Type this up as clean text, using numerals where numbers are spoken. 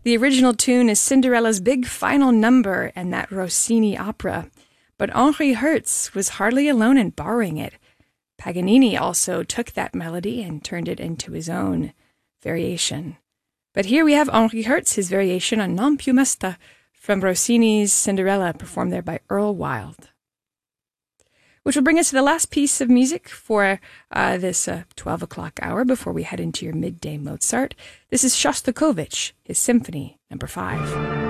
The original tune is Cinderella's big final number and that Rossini opera, but Henri Hertz was hardly alone in borrowing it. Paganini also took that melody and turned it into his own variation. But here we have Henri Hertz, his variation on Non più mesta from Rossini's Cinderella, performed there by Earl Wild. Which will bring us to the last piece of music for this 12 o'clock hour before we head into your midday Mozart. This is Shostakovich, his Symphony No. 5.